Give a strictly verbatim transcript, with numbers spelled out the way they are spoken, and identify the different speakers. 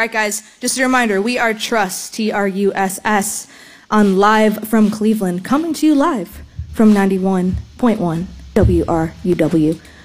Speaker 1: All right, guys, just a reminder, we are Truss, T R U S S, on Live from Cleveland, coming to you live from ninety-one point one W R U W.